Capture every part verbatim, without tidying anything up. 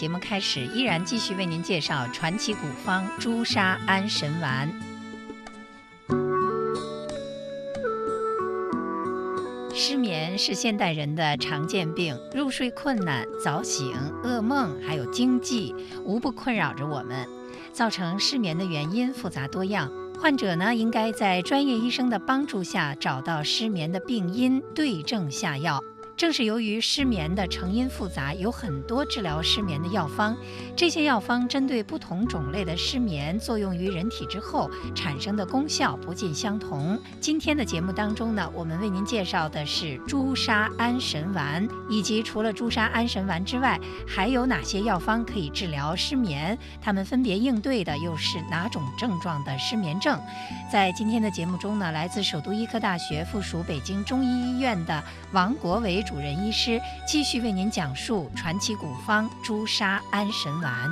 节目开始，依然继续为您介绍传奇古方朱砂安神丸。失眠是现代人的常见病，入睡困难、早醒、噩梦还有惊悸，无不困扰着我们。造成失眠的原因复杂多样，患者呢应该在专业医生的帮助下找到失眠的病因，对症下药。正是由于失眠的成因复杂，有很多治疗失眠的药方，这些药方针对不同种类的失眠，作用于人体之后产生的功效不尽相同。今天的节目当中呢，我们为您介绍的是朱砂安神丸，以及除了朱砂安神丸之外，还有哪些药方可以治疗失眠，它们分别应对的又是哪种症状的失眠症。在今天的节目中呢，来自首都医科大学附属北京中医医院的王国维主任医师继续为您讲述传奇古方朱砂安神丸。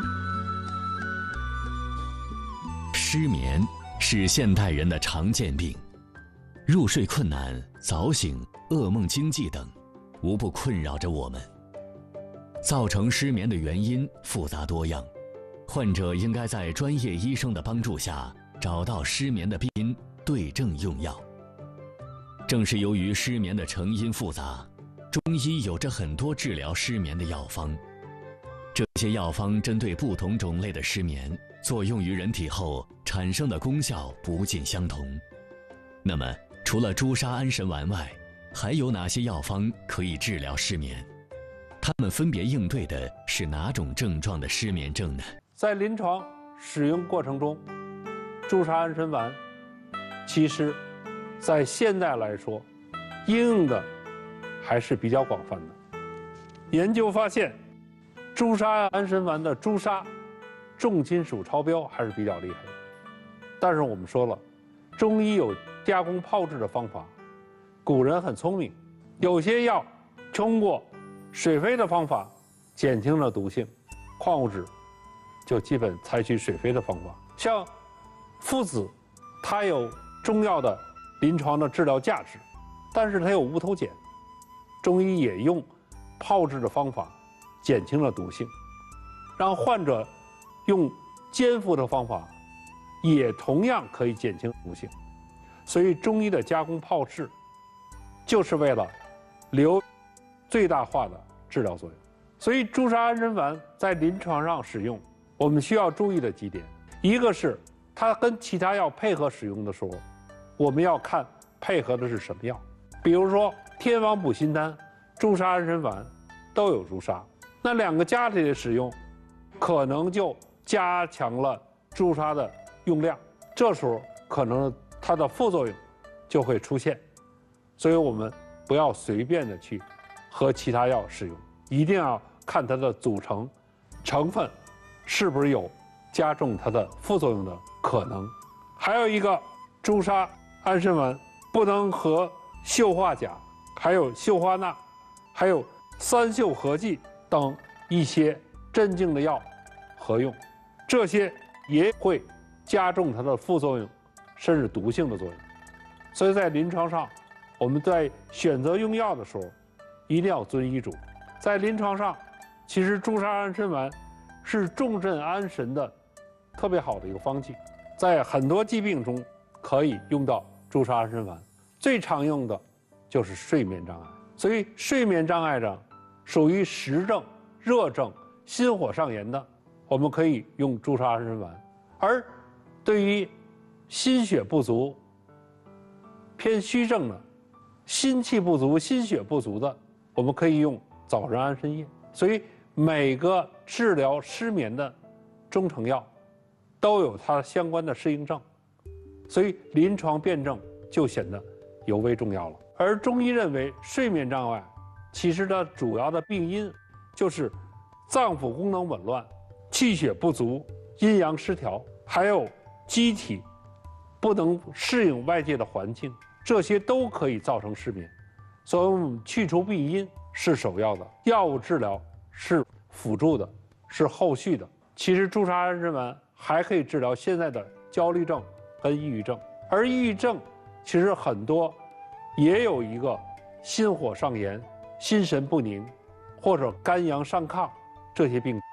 失眠是现代人的常见病，入睡困难、早醒、噩梦、惊悸等，无不困扰着我们。造成失眠的原因复杂多样，患者应该在专业医生的帮助下找到失眠的病因，对症用药。正是由于失眠的成因复杂，中医有着很多治疗失眠的药方，这些药方针对不同种类的失眠，作用于人体后产生的功效不尽相同。那么，除了朱砂安神丸外，还有哪些药方可以治疗失眠？它们分别应对的是哪种症状的失眠症呢？ 在临床使用过程中，朱砂安神丸其实在现在来说，应用的还是比较广泛的。研究发现，朱砂安神丸的朱砂重金属超标还是比较厉害的。但是我们说了，中医有加工炮制的方法，古人很聪明，有些药通过水飞的方法减轻了毒性，矿物质就基本采取水飞的方法。像附子，它有中药的临床的治疗价值，但是它有无头碱，中医也用炮制的方法减轻了毒性，让患者用煎服的方法也同样可以减轻毒性。所以中医的加工炮制就是为了留最大化的治疗作用。所以朱砂安神丸在临床上使用，我们需要注意的几点，一个是它跟其他药配合使用的时候，我们要看配合的是什么药。比如说天王补心丹、朱砂安神丸都有朱砂，那两个加起来使用，可能就加强了朱砂的用量，这时候可能它的副作用就会出现。所以我们不要随便的去和其他药使用，一定要看它的组成成分是不是有加重它的副作用的可能。还有一个，朱砂安神丸不能和溴化钾、还有溴化钠、还有三溴合剂等一些镇静的药合用，这些也会加重它的副作用，甚至毒性的作用。所以在临床上，我们在选择用药的时候，一定要遵医嘱。在临床上，其实朱砂安神丸是重镇安神的特别好的一个方剂，在很多疾病中可以用到朱砂安神丸。最常用的就是睡眠障碍，所以睡眠障碍症属于实症、热症、心火上炎的，我们可以用朱砂安神丸。而对于心血不足、偏虚症的、心气不足、心血不足的，我们可以用枣仁安神液。所以每个治疗失眠的中成药都有它相关的适应症，所以临床辩证就显得尤为重要了。而中医认为，睡眠障碍其实它主要的病因就是脏腑功能紊乱、气血不足、阴阳失调，还有机体不能适应外界的环境，这些都可以造成失眠。所以我们去除病因是首要的，药物治疗是辅助的，是后续的。其实朱砂安神丸还可以治疗现在的焦虑症跟抑郁症，而抑郁症其实很多也有一个心火上炎、心神不宁或者肝阳上亢这些病。